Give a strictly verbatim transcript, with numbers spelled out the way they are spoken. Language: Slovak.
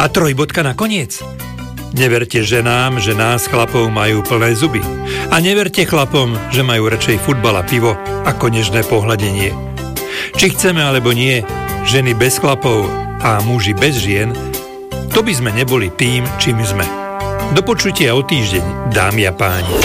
A trojbodka nakoniec. Neverte ženám, že nás chlapov majú plné zuby. A neverte chlapom, že majú radšej futbal a pivo ako nežné pohľadenie. Či chceme alebo nie, ženy bez chlapov a muži bez žien, to by sme neboli tým, čím sme. Do počutia o týždeň, dámy a páni.